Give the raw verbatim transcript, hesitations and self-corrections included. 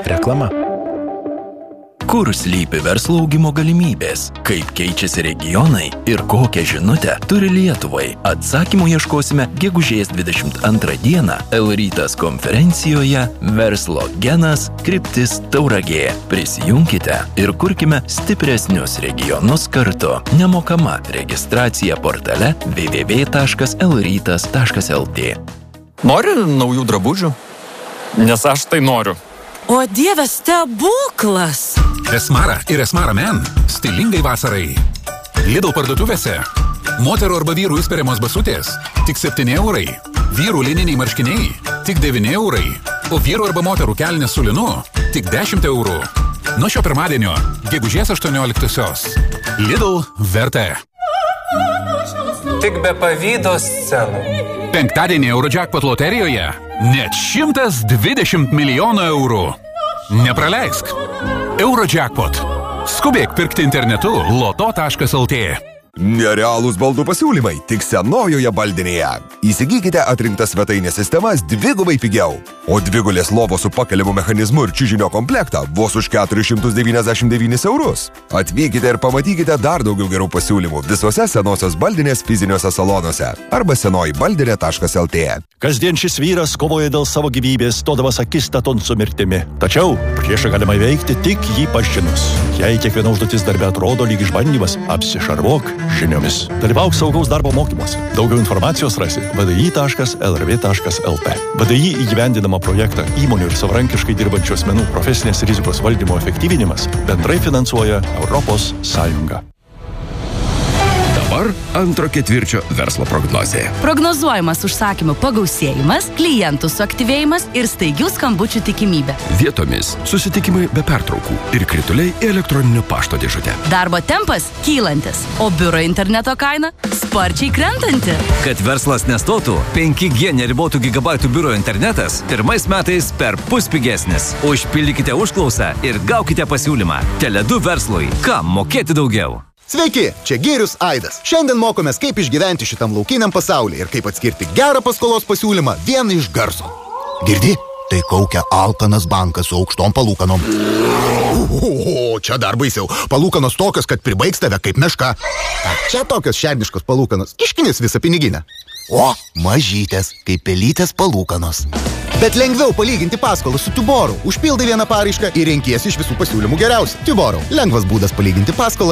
Reklama. Kur slypi verslo augimo galimybės, kaip keičiasi regionai ir kokią žinutę turi Lietuvai. Atsakymų ieškosime gegužės dvidešimt antrą dieną L-Rytas konferencijoje Verslo genas kryptis Tauragė. Prisijunkite ir kurkime stipresnius regionus kartu. Nemokama registracija portale w w w taškas l rytas taškas l t. Nori naujų drabužių? Nes aš tai noriu. O Dieve, stebuklas! Esmara ir Esmara Men stilingai vasarai. Lidl parduotuvėse. Moterų arba vyrų įsperiamos basutės tik septyni eurai. Vyrų lininiai marškiniai tik devyni eurai. O vyrų arba moterų kelnės su linu tik dešimt eurų. Nuo šio pirmadienio, gegužės aštuonioliktosios. Lidl verta. Tik be pavydo scenų. Penktadienį Eurojackpot loterijoje net šimtas dvidešimt milijonų eurų. Nepraleisk. Eurojackpot. Skubėk pirkti internetu loto taškas l t. Nerealūs baldų pasiūlymai tik senojoje baldinėje. Įsigykite atrinktas svetainės sistemas dvigubai pigiau. O dvigulės lovos su pakeliamu mechanizmu ir čiužinio komplektą vos už keturis šimtus devyniasdešimt devynis eurus. Atvykite ir pamatykite dar daugiau gerų pasiūlymų visose senosios baldinės fiziniuose salonuose arba senoji baldinė taškas l t. Kasdien šis vyras kovoja dėl savo gyvybės, stodamas akistaton su mirtimi. Tačiau priešą galima įveikti tik jį pažinus. Jei kiekviena užduotis darbe atrodo lyg išbandymas, apsišarvuok žiniomis. Dalyvauk saugaus darbo mokymuose. Daugiau informacijos rasi v d i taškas l r v taškas l t. v d i įgyvendinamą projektą įmonių ir savarankiškai dirbančių asmenų profesinės rizikos valdymo efektyvinimas bendrai finansuoja Europos Sąjunga. Dabar antro ketvirčio verslo prognozė. Prognozuojamas užsakymų pagausėjimas, klientų suaktyvėjimas ir staigių skambučių tikimybė. Vietomis susitikimai be pertraukų ir krituliai į elektroninio pašto dėžutę. Darbo tempas kylantis, o biuro interneto kaina sparčiai krentanti. Kad verslas nestotų, penki G neribotų gigabaitų biuro internetas pirmais metais per pus pigesnis. Užpildykite užklausą ir gaukite pasiūlymą. Tele du verslui. Kam mokėti daugiau? Sveiki, čia Gėrius Aidas. Šiandien mokomės, kaip išgyventi šitam laukiniam pasaulyje ir kaip atskirti gerą paskolos pasiūlymą vieną iš garso. Girdi? Tai kaukia alkanas bankas su aukštom palūkanom. O, čia dar baisiau. Palūkanos tokios, kad pribaigs tave kaip meška. Čia tokios šerniškos palūkanos. Iškinis visą piniginę. O, mažytės, kaip pelytės palūkanos. Bet lengviau palyginti paskolą su Tuboru. Užpildai vieną paraišką ir renkiesi iš visų pasiūlymų geriausią. Tuboru. Lengvas būdas palyginti paskolą